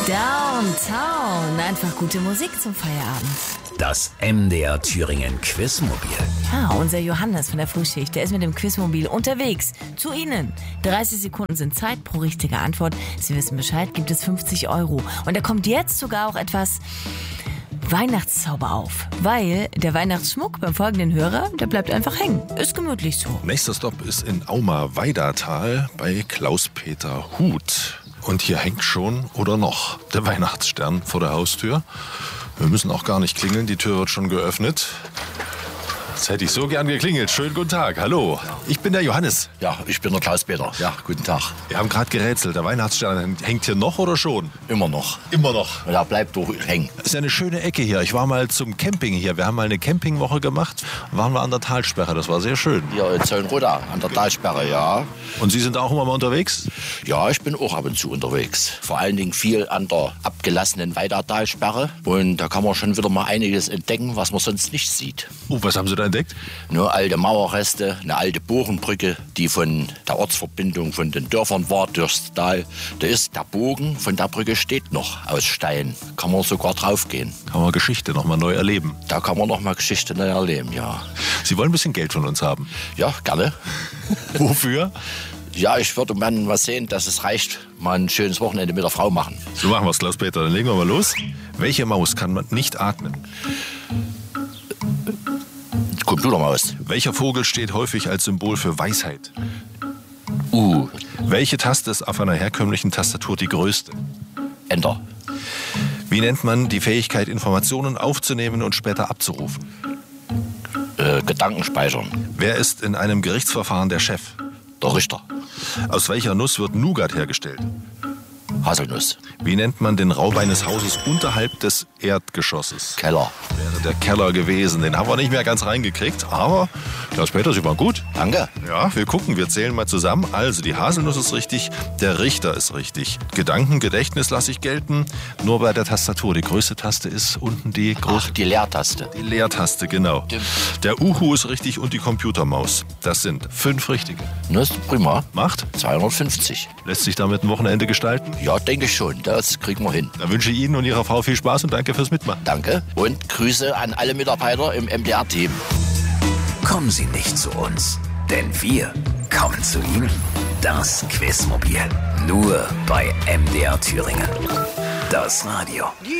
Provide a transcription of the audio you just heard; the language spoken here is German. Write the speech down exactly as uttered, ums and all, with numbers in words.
Downtown. Einfach gute Musik zum Feierabend. Das M D R Thüringen Quizmobil. Ah, unser Johannes von der Frühschicht, der ist mit dem Quizmobil unterwegs. Zu Ihnen. dreißig Sekunden sind Zeit pro richtige Antwort. Sie wissen Bescheid, gibt es fünfzig Euro. Und da kommt jetzt sogar auch etwas Weihnachtszauber auf. Weil der Weihnachtsschmuck beim folgenden Hörer, der bleibt einfach hängen. Ist gemütlich so. Nächster Stopp ist in Auma-Weidatal bei Klaus-Peter Huth. Und hier hängt schon oder noch der Weihnachtsstern vor der Haustür. Wir müssen auch gar nicht klingeln, die Tür wird schon geöffnet. Jetzt hätte ich so gern geklingelt. Schönen guten Tag, hallo. Ich bin der Johannes. Ja, ich bin der Klaus-Peter. Ja, guten Tag. Wir haben gerade gerätselt, der Weihnachtsstern hängt hier noch oder schon? Immer noch. Immer noch. Und er bleibt doch hängen. Das ist ja eine schöne Ecke hier. Ich war mal zum Camping hier. Wir haben mal eine Campingwoche gemacht. Waren wir an der Talsperre, das war sehr schön. Hier in Zöllenroda, an der Talsperre, ja. Und Sie sind auch immer mal unterwegs? Ja, ich bin auch ab und zu unterwegs. Vor allen Dingen viel an der abgelassenen Weidatalsperre. Und da kann man schon wieder mal einiges entdecken, was man sonst nicht sieht. Oh, was haben Sie da entdeckt? Nur alte Mauerreste, eine alte Bogenbrücke, die von der Ortsverbindung von den Dörfern war durchs Tal. Da ist der Bogen von der Brücke steht noch aus Stein. Kann man sogar draufgehen. Kann man Geschichte noch mal neu erleben. Da kann man noch mal Geschichte neu erleben, ja. Sie wollen ein bisschen Geld von uns haben? Ja, gerne. Wofür? Ja, ich würde mal sehen, dass es reicht, mal ein schönes Wochenende mit der Frau machen. So machen wir es, Klaus-Peter. Dann legen wir mal los. Welche Maus kann man nicht atmen? Computermaus. Welcher Vogel steht häufig als Symbol für Weisheit? Uh. Welche Taste ist auf einer herkömmlichen Tastatur die größte? Enter. Wie nennt man die Fähigkeit, Informationen aufzunehmen und später abzurufen? Äh, Gedanken speichern. Wer ist in einem Gerichtsverfahren der Chef? Der Richter. Aus welcher Nuss wird Nougat hergestellt? Haselnuss. Wie nennt man den Raum eines Hauses unterhalb des Erdgeschosses? Keller. Wäre der Keller gewesen. Den haben wir nicht mehr ganz reingekriegt, aber Klaus-Peter, Sie waren gut. Danke. Ja, wir gucken, wir zählen mal zusammen. Also, die Haselnuss ist richtig, der Richter ist richtig. Gedankengedächtnis lasse ich gelten, nur bei der Tastatur. Die größte Taste ist unten die große... Ach, die Leertaste. Die Leertaste, genau. Stimmt. Der Uhu ist richtig und die Computermaus. Das sind fünf richtige. Das ist prima. Macht? zweihundertfünfzig. Lässt sich damit ein Wochenende gestalten? Ja, denke ich schon. Das kriegen wir hin. Dann wünsche ich Ihnen und Ihrer Frau viel Spaß und danke fürs Mitmachen. Danke und Grüße an alle Mitarbeiter im M D R-Team. Kommen Sie nicht zu uns, denn wir kommen zu Ihnen. Das Quizmobil. Nur bei M D R Thüringen. Das Radio.